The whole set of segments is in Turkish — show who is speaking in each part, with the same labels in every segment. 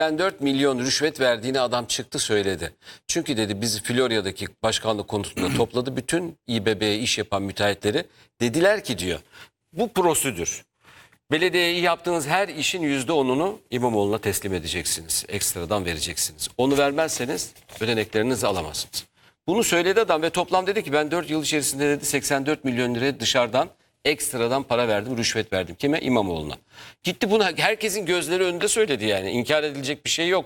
Speaker 1: 4 milyon rüşvet verdiğini adam çıktı söyledi. Çünkü dedi bizi Florya'daki başkanlık konutunda topladı. Bütün İBB'ye iş yapan müteahhitleri dediler ki diyor bu prosedür. Belediyeye yaptığınız her işin %10'unu İmamoğlu'na teslim edeceksiniz. Ekstradan vereceksiniz. Onu vermezseniz ödeneklerinizi alamazsınız. Bunu söyledi adam ve toplam dedi ki ben 4 yıl içerisinde dedi 84 milyon liraya dışarıdan ekstradan para verdim, rüşvet verdim. Kime? İmamoğlu'na. Gitti bunu herkesin gözleri önünde söyledi yani. İnkar edilecek bir şey yok.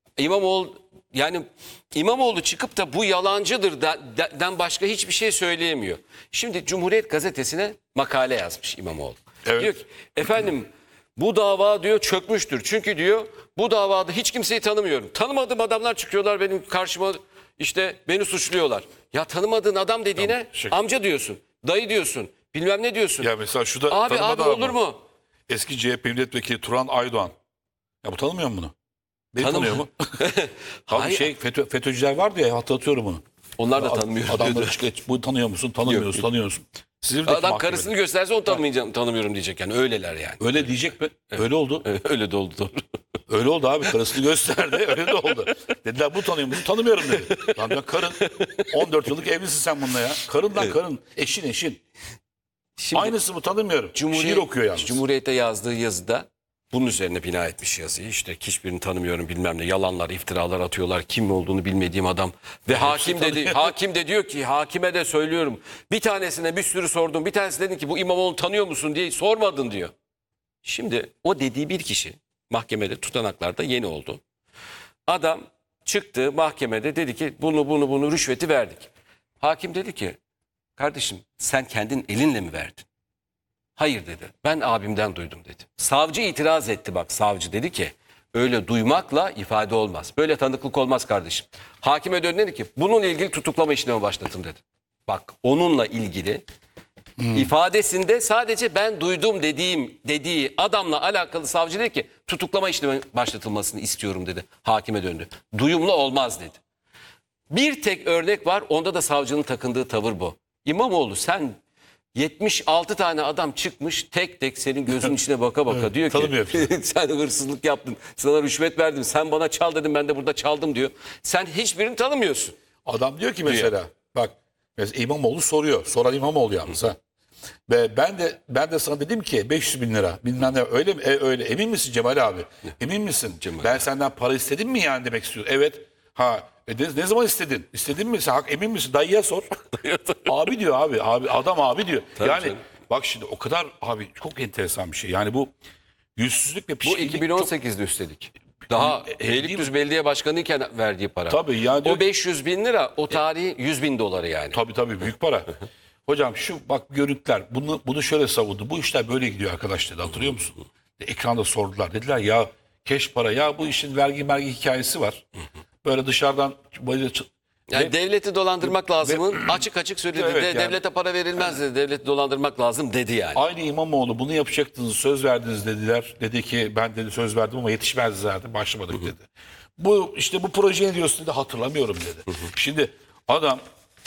Speaker 1: İmamoğlu çıkıp da bu yalancıdır den başka hiçbir şey söyleyemiyor. Şimdi Cumhuriyet Gazetesi'ne makale yazmış İmamoğlu.
Speaker 2: Evet.
Speaker 1: Diyor ki efendim bu dava diyor çökmüştür. Çünkü diyor bu davada hiç kimseyi tanımıyorum. Tanımadığım adamlar çıkıyorlar benim karşıma işte beni suçluyorlar. Ya tanımadığın adam dediğine
Speaker 2: Tamam,
Speaker 1: amca diyorsun, dayı diyorsun, bilmem ne diyorsun.
Speaker 2: Ya mesela şurada
Speaker 1: Abi
Speaker 2: tanımadı
Speaker 1: olur
Speaker 2: ama.
Speaker 1: mu?
Speaker 2: Eski CHP milletvekili Turan Aydoğan. Ya bu tanımıyor mu bunu? Beni tanıyor mu?
Speaker 1: Hayır.
Speaker 2: Abi FETÖ'cüler vardı ya, hatırlatıyorum bunu.
Speaker 1: Onlar da tanımıyor.
Speaker 2: Adamları çıkıyor. Bu tanıyor musun? Tanımıyorsun,
Speaker 1: Yok.
Speaker 2: tanıyorsun.
Speaker 1: Adam
Speaker 2: mahkemede.
Speaker 1: karısını gösterse onu tanımıyorum diyecek yani öyleler yani.
Speaker 2: Öyle diyecek mi? Öyle oldu.
Speaker 1: Öyle de oldu doğru.
Speaker 2: Öyle oldu abi. Karısını gösterdi. Öyle de oldu. Dediler bu tanıyor musun? Tanımıyorum dedi. Lan ya karın. 14 yıllık evlisin sen bununla ya. Karın lan karın. Eşin.
Speaker 1: Şimdi
Speaker 2: Aynısı mı? Tanımıyorum. Şiir okuyor yalnız.
Speaker 1: Cumhuriyet'e yazdığı yazıda bunun üzerine bina etmiş yazıyı. İşte hiçbirini tanımıyorum bilmem ne. Yalanlar, iftiralar atıyorlar. Kim olduğunu bilmediğim adam. Ve hakim de diyor ki hakime de söylüyorum. Bir tanesine bir sürü sordum. Bir tanesi dedi ki bu İmamoğlu tanıyor musun diye sormadın diyor. Şimdi o dediği bir kişi mahkemede tutanaklarda yeni oldu. Adam çıktı mahkemede dedi ki bunu rüşveti verdik. Hakim dedi ki kardeşim sen kendin elinle mi verdin? Hayır dedi. Ben abimden duydum dedi. Savcı itiraz etti bak. Savcı dedi ki öyle duymakla ifade olmaz. Böyle tanıklık olmaz kardeşim. Hakime döndü dedi ki bununla ilgili tutuklama işlemi başlatın dedi. Bak onunla ilgili ifadesinde sadece ben duydum dediği adamla alakalı savcı dedi ki tutuklama işlemi başlatılmasını istiyorum dedi. Hakime döndü. Duyumlu olmaz dedi. Bir tek örnek var onda da savcının takındığı tavır bu. İmamoğlu sen 76 tane adam çıkmış tek tek senin gözünün içine baka baka
Speaker 2: Evet,
Speaker 1: diyor ki sen hırsızlık yaptın, sana rüşvet verdim, sen bana çal dedim ben de burada çaldım diyor. Sen hiçbirini tanımıyorsun.
Speaker 2: Adam diyor ki mesela bak mesela İmamoğlu soruyor. Soran İmamoğlu yalnız ha. Ve ben de sana dedim ki 500 bin lira bilmem ne öyle mi? Öyle emin misin Cemal abi? Emin misin?
Speaker 1: Cemal
Speaker 2: Ben
Speaker 1: abi.
Speaker 2: senden para istedim mi yani demek istiyorum. Evet. Ne zaman istedin? İstedin mi? Sen emin misin? Dayıya sor. Abi diyor abi adam abi diyor.
Speaker 1: Tabii
Speaker 2: yani
Speaker 1: canım.
Speaker 2: bak şimdi o kadar abi çok enteresan bir şey. Yani bu yüzsüzlük ve
Speaker 1: Bu
Speaker 2: pişkinlik
Speaker 1: 2018'de üstelik. Daha Beylikdüzü Belediye Başkanı'yken verdiği para.
Speaker 2: Tabii yani
Speaker 1: o 500 bin lira o tarihi 100 bin doları yani.
Speaker 2: Tabii büyük para. Hocam şu bak görüntüler bunu şöyle savundu. Bu işler böyle gidiyor arkadaş dedi, hatırlıyor musun? Ekranda sordular. Dediler ya keş para ya bu işin vergi hikayesi var. Böyle dışarıdan böyle
Speaker 1: Yani devleti dolandırmak lazımın açık açık söyledi.
Speaker 2: Evet, yani.
Speaker 1: Devlete para verilmez dedi. Devleti dolandırmak lazım dedi yani.
Speaker 2: Aynı İmamoğlu bunu yapacaktınız, söz verdiniz dediler. Dedi ki ben dedi söz verdim ama yetişmez zaten başlamadık dedi. Bu işte bu projeye diyorsun dedi, hatırlamıyorum dedi. Şimdi adam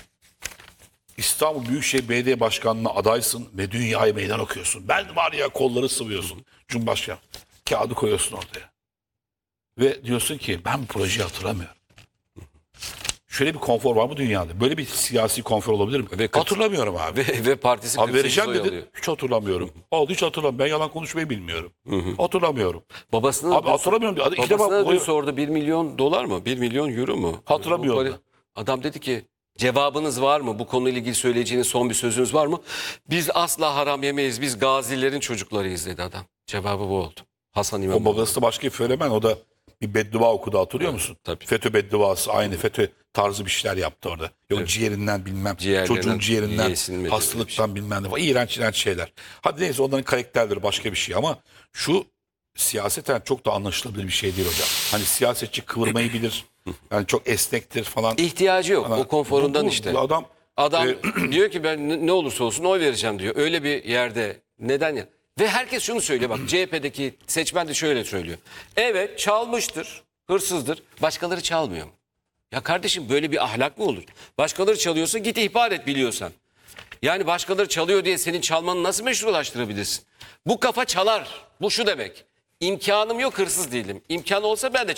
Speaker 2: İstanbul Büyükşehir Belediye Başkanlığı'na adaysın ve dünyaya meydan okuyorsun. Ben var ya kolları sıvıyorsun. Cumhurbaşkanı kağıdı koyuyorsun ortaya. Ve diyorsun ki ben bu projeyi hatırlamıyorum. Şöyle bir konfor var bu dünyada. Böyle bir siyasi konfor olabilir mi? Hatırlamıyorum abi.
Speaker 1: Ve partisi
Speaker 2: Abi
Speaker 1: 48
Speaker 2: vereceğim
Speaker 1: oy
Speaker 2: dedin.
Speaker 1: alıyor.
Speaker 2: Hiç hatırlamıyorum. Oldu hiç hatırlamıyorum. Ben yalan konuşmayı bilmiyorum. Hatırlamıyorum.
Speaker 1: Babasına
Speaker 2: Abi hatırlamıyorum. İki
Speaker 1: babasına
Speaker 2: defa
Speaker 1: dün sordu 1 milyon dolar mı? 1 milyon euro mu?
Speaker 2: Hatırlamıyorum
Speaker 1: Bu para- Adam dedi ki cevabınız var mı? Bu konuyla ilgili söyleyeceğiniz son bir sözünüz var mı? Biz asla haram yemeyiz. Biz gazilerin çocuklarıyız dedi adam. Cevabı bu oldu. Hasan
Speaker 2: O
Speaker 1: İmamoğlu.
Speaker 2: babası da başka bir fenomen. O da bir beddua okudu, hatırlıyor musun?
Speaker 1: tabii.
Speaker 2: FETÖ bedduası, aynı FETÖ tarzı bir şeyler yaptı orada. Yok ciğerinden bilmem, çocuğun ciğerinden,
Speaker 1: yesin mi
Speaker 2: hastalıktan bilmem ne. İğrenç şeyler. Hadi neyse onların karakterleri başka bir şey ama şu siyaseten çok da anlaşılabilir bir şey değil hocam. Hani siyasetçi kıvırmayı bilir. Yani çok esnektir falan.
Speaker 1: İhtiyacı yok. O konforundan işte.
Speaker 2: Adam
Speaker 1: Diyor ki ben ne olursa olsun oy vereceğim diyor. Öyle bir yerde neden ya? Ve herkes şunu söylüyor bak CHP'deki seçmen de şöyle söylüyor. Evet çalmıştır, hırsızdır. Başkaları çalmıyor mu? Ya kardeşim böyle bir ahlak mı olur? Başkaları çalıyorsa git ihbar et biliyorsan. Yani başkaları çalıyor diye senin çalmanı nasıl meşrulaştırabilirsin? Bu kafa çalar. Bu şu demek. İmkanım yok hırsız değilim. İmkanı olsa ben de